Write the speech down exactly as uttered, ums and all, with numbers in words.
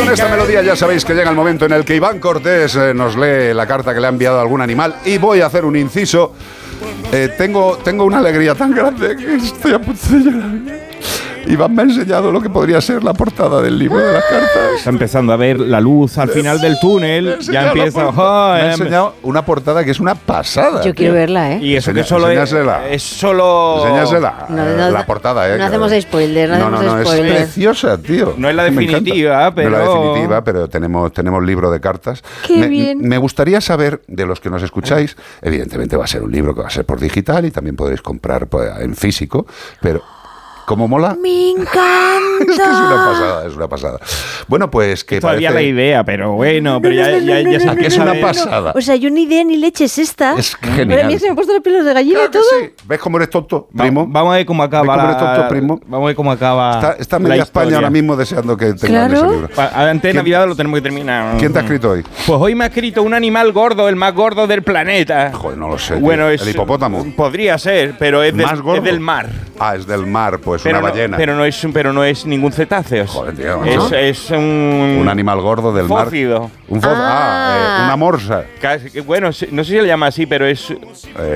con esta melodía ya sabéis que llega el momento en el que Iván Cortés eh, nos lee la carta que le ha enviado algún animal y voy a hacer un inciso. Eh, tengo, tengo una alegría tan grande que estoy a punto de llorar. Iván me ha enseñado lo que podría ser la portada del libro de las cartas. Está empezando a ver la luz al final del túnel. Ya empieza. Oh, me ha enseñado una portada que es una pasada. Yo quiero verla, ¿eh? Y eso Enseña, que solo es, es solo. Enseñásela. No, no, la portada, ¿eh? No hacemos spoiler, no, no, no, hacemos no, spoiler. es preciosa, tío. No es la definitiva, pero. No es la definitiva, pero tenemos, tenemos libro de cartas. Qué me, bien. Me gustaría saber, de los que nos escucháis, evidentemente va a ser un libro que va a ser por digital y también podréis comprar pues, en físico, pero. ¿Cómo mola? ¡Me encanta! Es que es una pasada, es una pasada. Bueno, pues que todavía parece... la idea, pero bueno, pero ya, ya, ya se ¿A qué es una pasada? O sea, yo ni idea ni leche es esta. Es Para genial. mí se me han puesto los pelos de gallina Claro que todo. sí. ¿Ves cómo eres tonto, primo? Va, vamos a ver cómo acaba ¿Ves cómo eres la, tonto, primo? Vamos a ver cómo acaba. Está, está la media historia. España ahora mismo deseando que tengan Claro. ese libro. Pa- Antes de ¿Quién- Navidad lo tenemos que terminar. ¿Quién te ha escrito hoy? Pues hoy me ha escrito un animal gordo, el más gordo del planeta. Joder, no lo sé. Bueno, tío. es ¿El hipopótamo? Podría ser, pero es, del, ¿Más gordo? es del mar. Ah, es del mar, pues Pero una no, ballena. pero no es, pero no es ningún cetáceo. Joder, tío, es, macho. es un Un animal gordo del mar. fócido. Un fócido. Ah, Ah. eh, una morsa. Casi- Bueno, sí, no sé si se le llama así, pero es Eh,